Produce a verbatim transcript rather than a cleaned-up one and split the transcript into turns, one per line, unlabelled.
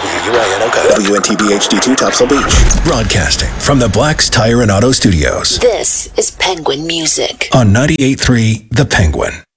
W U I N O W N T B H D two Topsail Beach.
Broadcasting from the Black's Tire and Auto Studios.
This is Penguin Music
On ninety-eight point three The Penguin.